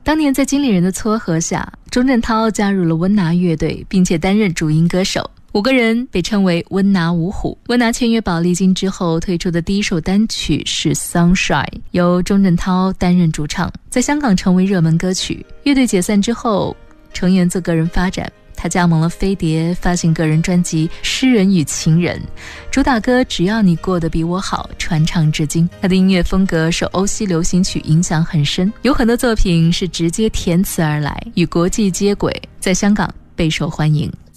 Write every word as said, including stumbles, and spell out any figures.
当年在经理人的撮合下，钟镇涛加入了温拿乐队，并且担任主音歌手。五个人被称为温拿五虎。温拿签约宝丽金之后推出的第一首单曲是 Sunshine， 由钟镇涛担任主唱，在香港成为热门歌曲。乐队解散之后，成员做个人发展，他加盟了飞碟，发行个人专辑《诗人与情人》，主打歌《只要你过得比我好》传唱至今。他的音乐风格受欧西流行曲影响很深，有很多作品是直接填词而来，与国际接轨，在香港备受欢迎。